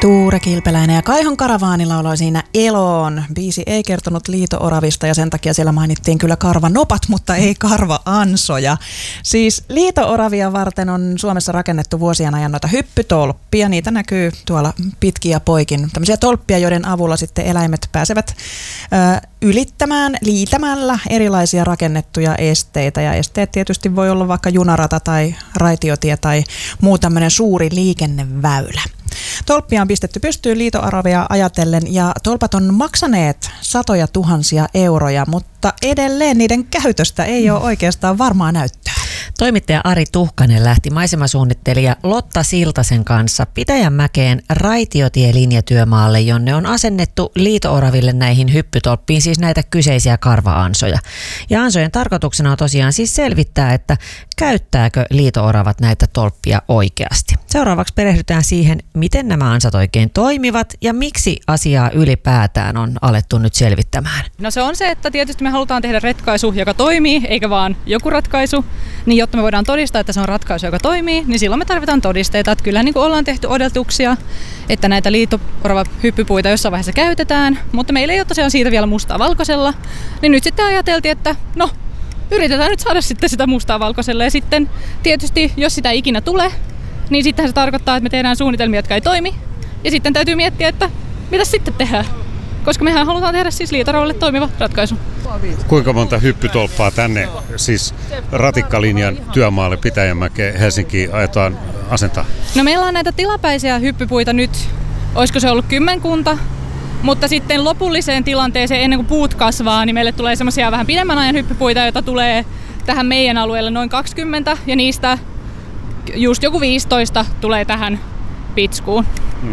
Tuure Kilpeläinen ja Kaihon Karavaani lauloi siinä Eloon. Biisi ei kertonut liito-oravista ja sen takia siellä mainittiin kyllä karvanopat, mutta ei karva-ansoja. Siis liito-oravia varten on Suomessa rakennettu vuosien ajan noita hyppytolppia. Niitä näkyy tuolla pitkin ja poikin. Tämmöisiä tolppia, joiden avulla sitten eläimet pääsevät ylittämään liitämällä erilaisia rakennettuja esteitä. Ja esteet tietysti voi olla vaikka junarata tai raitiotie tai muu tämmöinen suuri liikenneväylä. Tolppia on pistetty pystyyn liito-oravia ajatellen ja tolpat on maksaneet satoja tuhansia euroja, mutta edelleen niiden käytöstä ei ole oikeastaan varmaa näyttöä. Toimittaja Ari Tuhkanen lähti maisemasuunnittelija Lotta Siltasen kanssa Pitäjänmäkeen raitiotie-linjatyömaalle, jonne on asennettu liito-oraville näihin hyppytolppiin, siis näitä kyseisiä karva-ansoja. Ja ansojen tarkoituksena on tosiaan siis selvittää, että käyttääkö liito-oravat näitä tolppia oikeasti. Seuraavaksi perehdytään siihen, miten nämä ansat oikein toimivat ja miksi asiaa ylipäätään on alettu nyt selvittämään. No se on se, että tietysti me halutaan tehdä ratkaisu, joka toimii, eikä vaan joku ratkaisu. Niin jotta me voidaan todistaa, että se on ratkaisu, joka toimii, niin silloin me tarvitaan todisteita. Että kyllä niin kuin ollaan tehty odotuksia, että näitä liito-orava-hyppypuita jossain vaiheessa käytetään, mutta meillä ei ole tosiaan siitä vielä mustaa valkoisella. Niin nyt sitten ajateltiin, että no, yritetään nyt saada sitten sitä mustaa valkoisella. Ja sitten tietysti, jos sitä ei ikinä tule, niin sittenhän se tarkoittaa, että me tehdään suunnitelmia, jotka ei toimi. Ja sitten täytyy miettiä, että mitä sitten tehdään. Koska mehän halutaan tehdä siis liito-oravalle toimiva ratkaisu. Kuinka monta hyppytolppaa tänne siis ratikkalinjan työmaalle Pitäjänmäkeen Helsinkiin ajetaan asentaa? No meillä on näitä tilapäisiä hyppypuita nyt, olisiko se ollut 10, mutta sitten lopulliseen tilanteeseen ennen kuin puut kasvaa, niin meille tulee semmoisia vähän pidemmän ajan hyppypuita, joita tulee tähän meidän alueelle noin 20 ja niistä just joku 15 tulee tähän Pitskuun.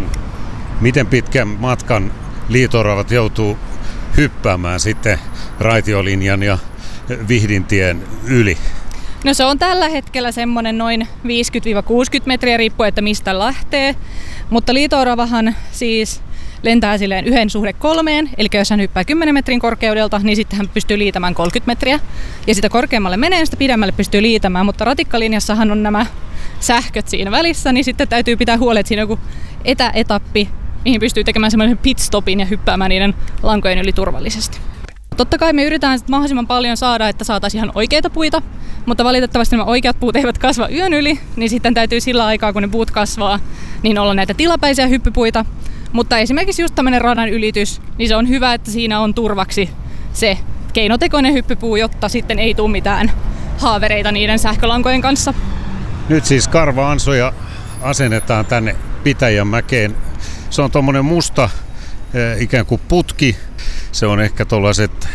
Miten pitkän matkan liito-oravat joutuu hyppäämään sitten raitiolinjan ja Vihdintien yli? No se on tällä hetkellä semmoinen noin 50-60 metriä riippuen, että mistä lähtee. Mutta liito-oravahan siis lentää silleen 1:3, eli jos hän hyppää 10 metrin korkeudelta, niin sitten hän pystyy liitämään 30 metriä. Ja sitä korkeammalle menee, sitä pidemmälle pystyy liitämään, mutta ratikkalinjassahan on nämä sähköt siinä välissä, niin sitten täytyy pitää huoli, että siinä on joku etäetappi, mihin pystyy tekemään semmoinen pitstopin ja hyppäämään niiden lankojen yli turvallisesti. Totta kai me yritetään mahdollisimman paljon saada, että saataisiin ihan oikeita puita, mutta valitettavasti nämä oikeat puut eivät kasva yön yli, niin sitten täytyy sillä aikaa, kun ne puut kasvaa, niin olla näitä tilapäisiä hyppypuita. Mutta esimerkiksi just tämmöinen radan ylitys, niin se on hyvä, että siinä on turvaksi se keinotekoinen hyppypuu, jotta sitten ei tule mitään haavereita niiden sähkölankojen kanssa. Nyt siis karva-ansoja asennetaan tänne Pitäjänmäkeen. Se on tuommoinen musta ikään kuin putki. Se on ehkä tuollaiset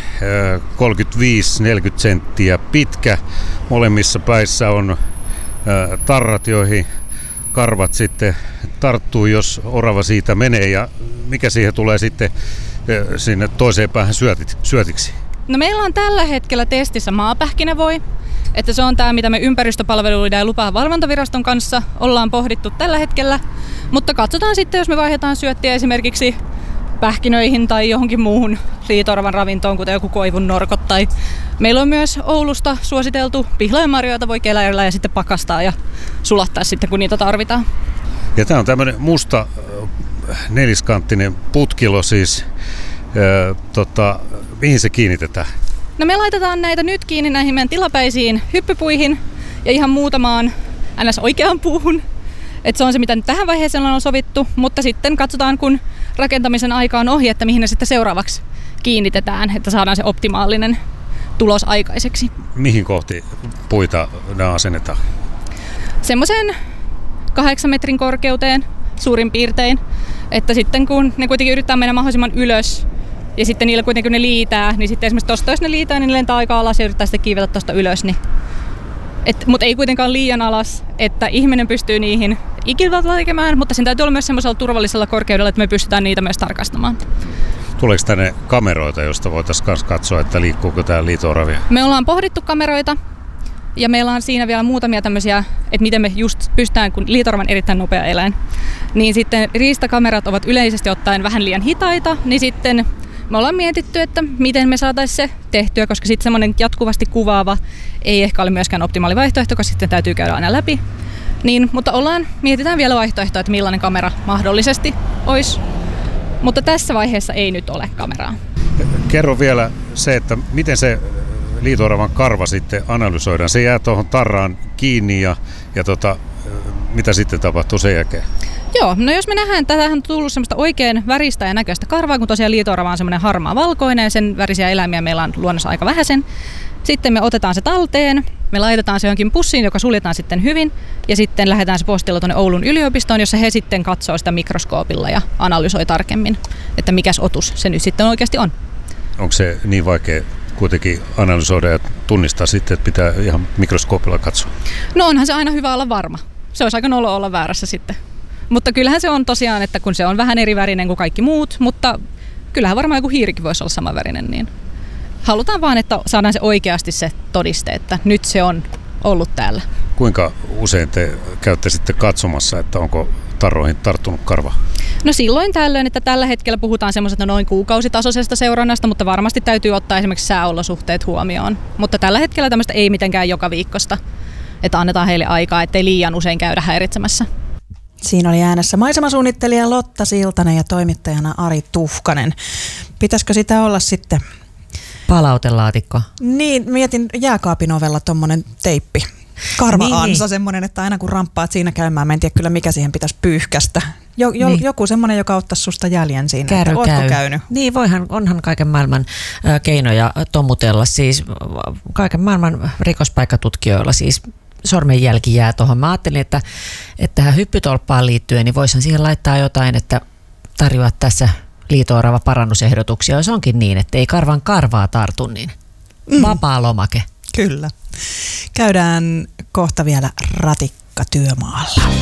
35-40 senttiä pitkä. Molemmissa päissä on tarrat, joihin karvat sitten tarttuu, jos orava siitä menee. Ja mikä siihen tulee sitten sinne toiseen päähän syötiksi? No meillä on tällä hetkellä testissä maapähkinävoi. Että se on tämä, mitä me ympäristöpalveluiden ja lupavalvontaviraston kanssa ollaan pohdittu tällä hetkellä. Mutta katsotaan sitten, jos me vaihdetaan syöttiä esimerkiksi pähkinöihin tai johonkin muuhun liito-oravan ravintoon, kuten joku koivun norkot. Tai meillä on myös Oulusta suositeltu pihlajanmarjoja, joita voi keläillä ja sitten pakastaa ja sulattaa sitten, kun niitä tarvitaan. Ja tämä on tämmöinen musta neliskanttinen putkilo siis. Mihin se kiinnitetään? No me laitetaan näitä nyt kiinni näihin meidän tilapäisiin hyppypuihin ja ihan muutamaan oikeaan puuhun. Et se on se, mitä nyt tähän vaiheeseen on sovittu, mutta sitten katsotaan, kun rakentamisen aika on ohi, että mihin ne sitten seuraavaksi kiinnitetään, että saadaan se optimaalinen tulos aikaiseksi. Mihin kohti puita nämä asennetaan? Semmoisen 8 metrin korkeuteen suurin piirtein, että sitten kun ne kuitenkin yrittää mennä mahdollisimman ylös, ja sitten niillä kuitenkin kun ne liitää, niin sitten esimerkiksi tosta jos ne liitää, niin ne lentää aika alas ja yrittää sitten kiivetä tosta ylös. Niin. Mutta ei kuitenkaan liian alas, että ihminen pystyy niihin ikilvalta tekemään, mutta sen täytyy olla myös semmoisella turvallisella korkeudella, että me pystytään niitä myös tarkastamaan. Tuleeko tänne kameroita, joista voitaisiin myös katsoa, että liikkuuko täällä liito-oravia? Me ollaan pohdittu kameroita ja meillä on siinä vielä muutamia tämmöisiä, että miten me just pystytään, kun liito-oravan erittäin nopea eläin, niin sitten riistakamerat ovat yleisesti ottaen vähän liian hitaita, niin sitten me ollaan mietitty, että miten me saataisiin se tehtyä, koska sitten semmoinen jatkuvasti kuvaava ei ehkä ole myöskään optimaali vaihtoehto, koska sitten täytyy käydä aina läpi. Niin, mutta mietitään vielä vaihtoehtoa, että millainen kamera mahdollisesti olisi. Mutta tässä vaiheessa ei nyt ole kameraa. Kerro vielä se, että miten se liito-oravan karva sitten analysoidaan. Se jää tuohon tarraan kiinni ja mitä sitten tapahtuu sen jälkeen? Joo, no jos me nähdään, tätähän on tullut semmoista oikein väristä ja näköistä karvaa, kun tosiaan liito-orava on semmoinen harmaa valkoinen, sen värisiä eläimiä meillä on luonnossa aika vähäisen. Sitten me otetaan se talteen, me laitetaan se johonkin pussiin, joka suljetaan sitten hyvin, ja sitten lähdetään se postilla tuonne Oulun yliopistoon, jossa he sitten katsoo sitä mikroskoopilla ja analysoi tarkemmin, että mikäs otus se nyt sitten oikeasti on. Onko se niin vaikea kuitenkin analysoida ja tunnistaa sitten, että pitää ihan mikroskoopilla katsoa? No onhan se aina hyvä olla varma. Se olisi aika nolo olla väärässä sitten. Mutta kyllähän se on tosiaan, että kun se on vähän eri värinen kuin kaikki muut, mutta kyllähän varmaan joku hiirikin voisi olla sama värinen, niin halutaan vaan, että saadaan se oikeasti se todiste, että nyt se on ollut täällä. Kuinka usein te käytte sitten katsomassa, että onko tarroihin tarttunut karva? No silloin tällöin, että tällä hetkellä puhutaan semmoisesta noin kuukausitasoisesta seurannasta, mutta varmasti täytyy ottaa esimerkiksi sääolosuhteet huomioon. Mutta tällä hetkellä tämmöistä ei mitenkään joka viikosta, että annetaan heille aikaa, ettei liian usein käydä häiritsemässä. Siinä oli äänessä maisemasuunnittelija Lotta Siltanen ja toimittajana Ari Tuhkanen. Pitäisikö sitä olla sitten? Palautelaatikko. Niin, mietin jääkaapin ovella tommonen teippi. Karva-ansa niin. Semmoinen, että aina kun ramppaat siinä käymään, mä en tiedä kyllä mikä siihen pitäisi pyyhkästä. Niin. Joku semmoinen, joka ottaisi susta jäljen siinä, Käy. että ootko käynyt? Niin, onhan kaiken maailman keinoja tomutella, siis kaiken maailman rikospaikkatutkijoilla siis sormenjälki jää tuohon. Mä ajattelin, että tähän hyppytolppaan liittyen, niin voisihan siihen laittaa jotain, että tarjoat tässä liito-orava parannusehdotuksia, jos onkin niin, että ei karvaa tartu, niin vapaa lomake. Kyllä. Käydään kohta vielä ratikka työmaalla.